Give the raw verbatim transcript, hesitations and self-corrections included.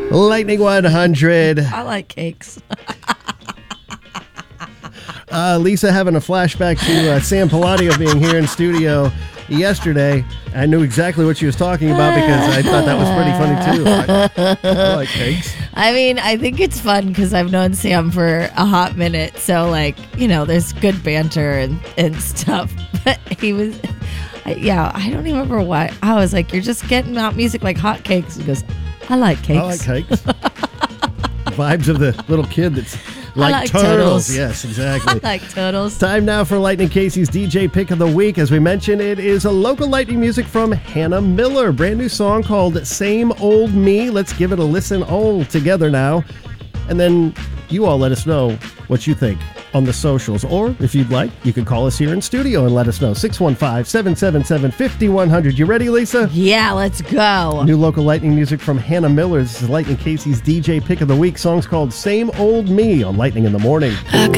Lightning one hundred. I like cakes. uh, Lisa having a flashback to uh, Sam Palladio being here in studio yesterday. I knew exactly what she was talking about because I thought that was pretty funny too. I, I like cakes. I mean, I think it's fun because I've known Sam for a hot minute. So, like, you know, there's good banter and, and stuff. But he was, I, yeah, I don't even remember why. I was like, you're just getting out music like hotcakes. He goes, I like cakes. I like cakes. Vibes of the little kid that's like, like turtles. turtles. Yes, exactly. I like turtles. Time now for Lightning Casey's D J Pick of the Week. As we mentioned, it is a local lightning music from Hannah Miller. Brand new song called Same Old Me. Let's give it a listen all together now. And then you all let us know what you think on the socials. Or if you'd like, you can call us here in studio and let us know. six one five, seven seven seven, five one zero zero. You ready, Lisa? Yeah, let's go. New local lightning music from Hannah Miller. This is Lightning Casey's D J Pick of the Week. Song's called Same Old Me on Lightning in the Morning. I could